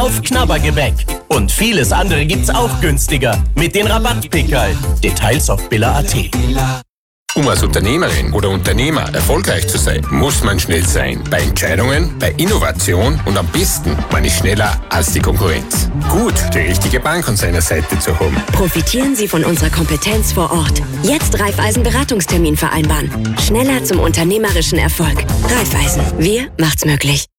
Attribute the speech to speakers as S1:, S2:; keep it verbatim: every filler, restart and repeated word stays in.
S1: auf Knabbergebäck. Und vieles andere gibt's auch günstiger mit den Rabattpickerl. Details auf billa punkt at.
S2: Um als Unternehmerin oder Unternehmer erfolgreich zu sein, muss man schnell sein. Bei Entscheidungen, bei Innovation und am besten, man ist schneller als die Konkurrenz. Gut, die richtige Bank an seiner Seite zu haben.
S3: Profitieren Sie von unserer Kompetenz vor Ort. Jetzt Raiffeisen-Beratungstermin vereinbaren. Schneller zum unternehmerischen Erfolg. Raiffeisen, wir macht's möglich.